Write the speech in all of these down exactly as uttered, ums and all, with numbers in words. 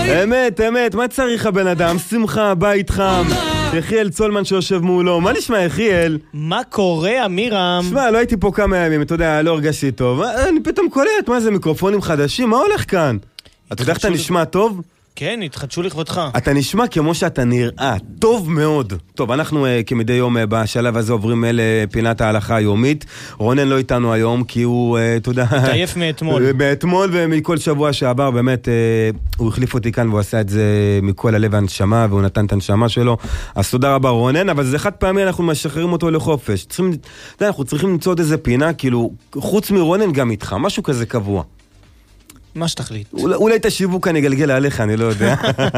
אחי? אמת, אמת, מה צריך הבן אדם? שמחה, בית חם. יחיאל צולמן שיושב מולו. מה נשמע, יחיאל? מה קורה, אמירם? שמע, לא הייתי פה כמה ימים, אתה יודע, לא הרגשתי טוב. אני פתאום קולט, מה זה, מיקרופונים חדשים? מה הולך כאן? אתה יודע איך אתה נשמע טוב? כן, התחדשו לכבודך. אתה נשמע כמו שאתה נראה, טוב מאוד. טוב, אנחנו uh, כמדי יום uh, בשלב הזה עוברים לפינת ההלכה היומית. רונן לא איתנו היום, כי הוא, uh, אתה יודע... תעייף מאתמול. מאתמול ומכל שבוע שעבר, באמת, uh, הוא החליף אותי כאן והוא עשה את זה מכל הלב והנשמה, והוא נתן את הנשמה שלו. אז תודה רבה רונן, אבל זה חד פעמי, אנחנו משחררים אותו לחופש. צריכים, אתה יודע, אנחנו צריכים למצוא עוד איזה פינה, כאילו, חוץ מרונן גם איתך, משהו כזה קבוע. מה שתחליט. אולי, אולי את השיווק אני אגלגל עליך, אני לא יודע.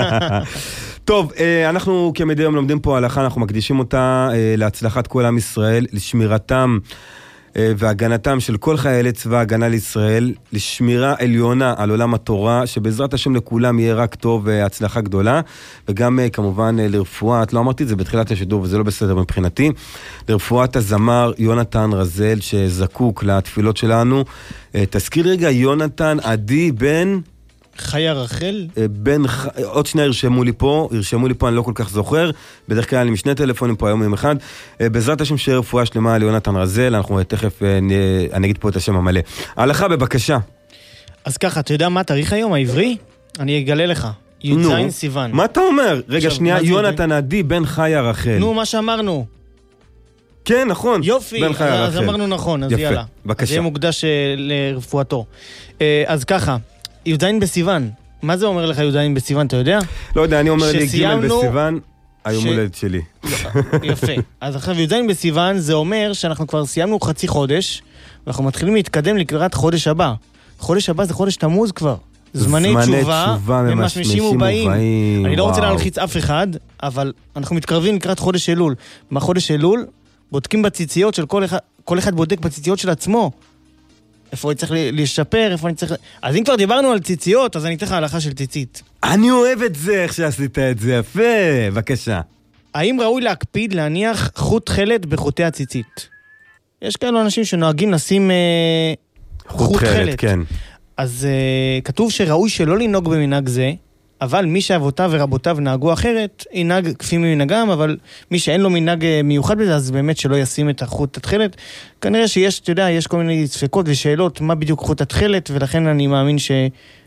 טוב, אנחנו כמדי יום לומדים פה הלכה, אנחנו מקדישים אותה להצלחת כל עם ישראל, לשמירתם והגנתם של כל חיילי צבא הגנה לישראל, לשמירה עליונה על עולם התורה, שבעזרת השם לכולם יהיה רק טוב והצלחה גדולה, וגם כמובן לרפואת, לא אמרתי את זה בתחילת השידור וזה לא בסדר מבחינתי, לרפואת הזמר יונתן רזל שזקוק לתפילות שלנו. תזכיר רגע, יונתן עדי בן... חיה רחל? בין, עוד שנייה ירשמו לי פה, ירשמו לי פה, אני לא כל כך זוכר, בדרך כלל אני משני טלפונים פה היום עם אחד, בעזרת השם שיהיה רפואה שלמה על יונתן רזל, אנחנו תכף, אני אגיד פה את השם המלא. ההלכה בבקשה. אז ככה, אתה יודע מה התאריך היום העברי? אני אגלה לך. י"ז סיוון. מה אתה אומר? רגע שנייה, יונתן עדי בן חיה רחל. נו, מה שאמרנו. כן, נכון. יופי, אז אמרנו נכון, אז יאללה. בבקשה. זה יהיה מוקדש לרפואתו. אז ככה, י"ז בסיוון. מה זה אומר לך י"ז בסיוון, אתה יודע? לא יודע, אני אומר לי ג' בסיוון, היום הולדת שלי. יפה. אז עכשיו י"ז בסיוון זה אומר שאנחנו כבר סיימנו חצי חודש, ואנחנו מתחילים להתקדם לקראת חודש הבא. חודש הבא זה חודש תמוז כבר. זמני תשובה, ממשמשים ובאים. אני לא רוצה להלחיץ אף אחד, אבל אנחנו מתקרבים לקראת חודש אלול. בחודש אלול בודקים בציציות של כל אחד, כל אחד בודק בציציות של עצמו. איפה אני צריך לשפר, איפה אני צריך... אז אם כבר דיברנו על ציציות, אז אני אתן לך הלכה של ציצית. אני אוהב את זה, איך שעשית את זה, יפה, בבקשה. האם ראוי להקפיד להניח חוט תכלת בחוטי הציצית? יש כאלו אנשים שנוהגים לשים אה, חוט תכלת. כן. אז אה, כתוב שראוי שלא לנהוג במנהג זה, אבל מי שאבותיו ורבותיו נהגו אחרת, ינהג כפי מנהגם, אבל מי שאין לו מנהג מיוחד בזה, אז באמת שלא ישים את החוט התכלת. כנראה שיש, אתה יודע, יש כל מיני ספקות ושאלות, מה בדיוק חוט התכלת, ולכן אני מאמין ש...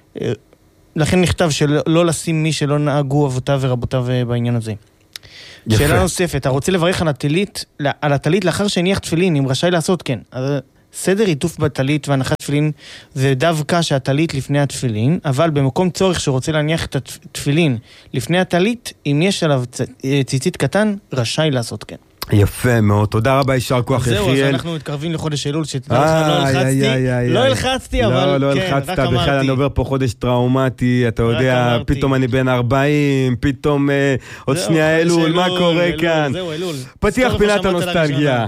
לכן נכתב שלא לשים מי שלא נהגו אבותיו ורבותיו בעניין הזה. יפה. שאלה נוספת, אתה רוצה לברך על הטלית, על הטלית לאחר שהניח תפילין, אם רשאי לעשות כן. אז... סדר עיטוף בטלית והנחת תפילין זה דווקא שהטלית לפני התפילין, אבל במקום צורך שרוצה להניח את התפילין לפני הטלית, אם יש עליו ציצית קטן, רשאי לעשות כן. יפה מאוד, תודה רבה, יישר כוח יחיאל. זהו, אז אנחנו מתקרבים לחודש אלול, שתדע לך, לא הלחצתי, לא הלחצתי, אבל לא, לא הלחצת, בכלל אני עובר פה חודש טראומטי, אתה יודע, פתאום אני בן ארבעים, פתאום עוד שנייה אלול, מה קורה כאן? פתיח פינת הנוסטלגיה.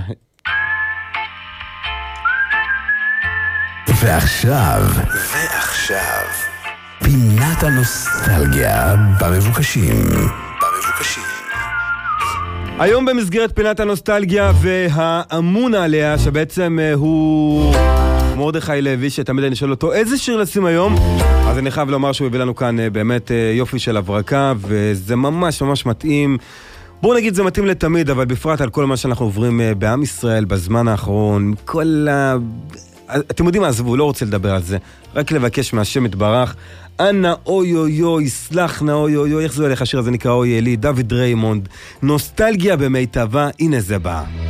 ועכשיו, ועכשיו, פינת הנוסטלגיה במבוקשים. במבוקשים. היום במסגרת פינת הנוסטלגיה והאמון עליה, שבעצם הוא מרדכי לוי, שתמיד אני שואל אותו איזה שיר לשים היום, אז אני חייב לומר שהוא הביא לנו כאן באמת יופי של הברקה, וזה ממש ממש מתאים. בואו נגיד זה מתאים לתמיד, אבל בפרט על כל מה שאנחנו עוברים בעם ישראל בזמן האחרון, כל ה... אתם יודעים מה, עזבו, לא רוצה לדבר על זה, רק לבקש מהשם יתברך, אנא אוי אוי אוי, סלחנה אוי אוי אוי, איך זה הולך השיר הזה נקרא אוי אלי, דוד ריימונד, נוסטלגיה במיטבה, הנה זה בא.